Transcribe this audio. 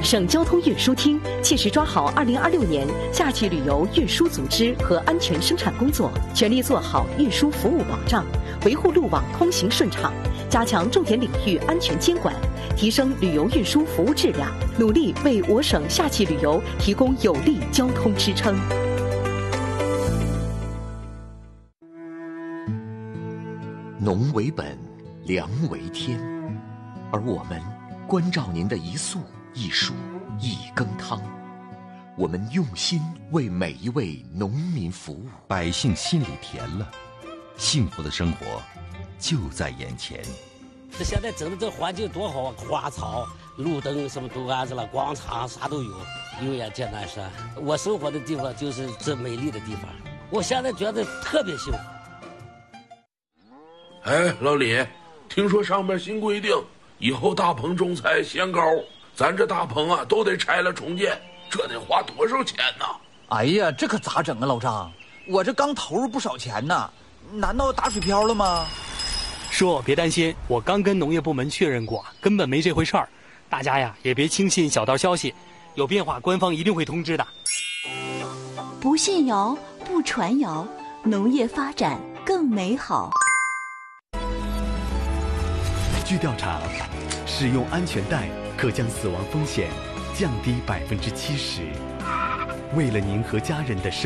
省交通运输厅切实抓好2026年夏季旅游运输组织和安全生产工作，全力做好运输服务保障，维护路网通行顺畅，加强重点领域安全监管，提升旅游运输服务质量，努力为我省夏季旅游提供有力交通支撑。 农为本，粮为天，而我们关照您的一粟一黍一羹汤，我们用心为每一位农民服务， 百姓心里甜了，幸福的生活就在眼前。 现在整的这环境多好啊，花草、路灯什么都安置了，广场啥都有，有眼见南山。我生活的地方就是这美丽的地方，我现在觉得特别幸福。 哎，老李，听说上面新规定，以后大棚种菜限高，咱这大棚啊都得拆了重建，这得花多少钱呢？ 哎呀，这可咋整啊，老张？我这刚投入不少钱呢，难道打水漂了吗？ 叔，别担心，我刚跟农业部门确认过，根本没这回事儿。大家呀，也别轻信小道消息，有变化官方一定会通知的。 不信谣，不传谣，农业发展更美好。 据调查，使用安全带可将死亡风险降低70%。为了您和家人的生